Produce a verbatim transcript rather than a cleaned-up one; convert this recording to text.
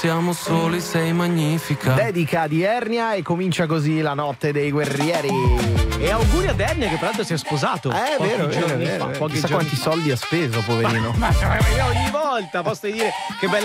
siamo soli, sei magnifica. Dedica di Ernia e comincia così la notte dei guerrieri. E auguri ad Ernia che peraltro si è sposato. Eh, pochi vero, giorni vero, fa, vero. pochi Chissà giorni quanti fa. soldi ha speso, poverino. Ma, ma, ma ogni volta posso dire che bella